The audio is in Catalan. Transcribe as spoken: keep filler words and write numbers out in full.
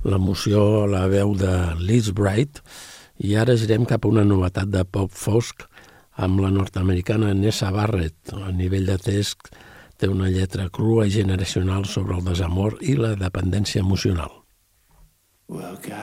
l'emoció a la veu de Liz Bright, i ara girem cap a una novetat de pop fosc amb la nord-americana Nessa Barrett. A nivell de text té una lletra crua i generacional sobre el desamor i la dependència emocional. Well, God.